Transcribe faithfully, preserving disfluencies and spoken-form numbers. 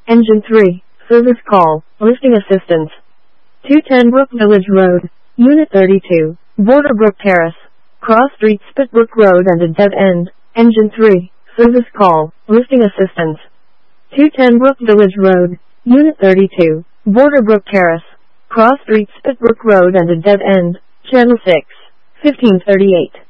Engine three, service call, lifting assistance. two ten Brook Village Road, Unit thirty-two, Borderbrook Terrace, Cross Street Spitbrook Road and a dead end. Engine three, service call, lifting assistance. two ten Brook Village Road, Unit thirty-two, Borderbrook Terrace, Cross Street Spitbrook Road and a dead end. Channel six, fifteen thirty-eight.